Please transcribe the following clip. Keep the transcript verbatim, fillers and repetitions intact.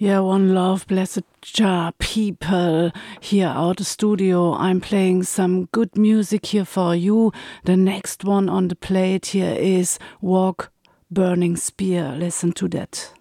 Yeah, one love, blessed Jah people here out the studio. I'm playing some good music here for you. The next one on the plate here is Walk Burning Spear. Listen to that.